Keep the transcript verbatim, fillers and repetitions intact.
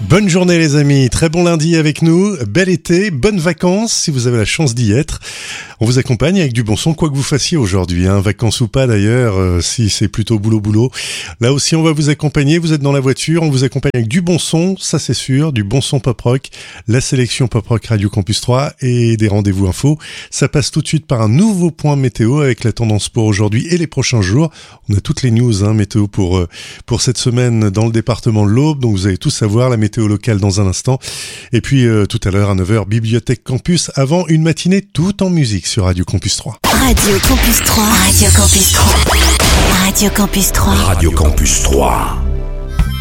Bonne journée les amis, très bon lundi avec nous, bel été, bonnes vacances si vous avez la chance d'y être. On vous accompagne avec du bon son, quoi que vous fassiez aujourd'hui, hein, vacances ou pas d'ailleurs, euh, si c'est plutôt boulot-boulot. Là aussi on va vous accompagner, vous êtes dans la voiture, on vous accompagne avec du bon son, ça c'est sûr, du bon son pop-rock, la sélection pop-rock Radio Campus trois et des rendez-vous infos. Ça passe tout de suite par un nouveau point météo avec la tendance pour aujourd'hui et les prochains jours. On a toutes les news hein, météo pour, euh, pour cette semaine dans le département de l'Aube, donc vous allez tout savoir, la météo locale dans un instant. Et puis euh, tout à l'heure à neuf heures, Bibliothèque Campus, avant une matinée tout en musique sur Radio Campus trois. Radio Campus trois. Radio Campus trois. Radio Campus trois. Radio Campus trois.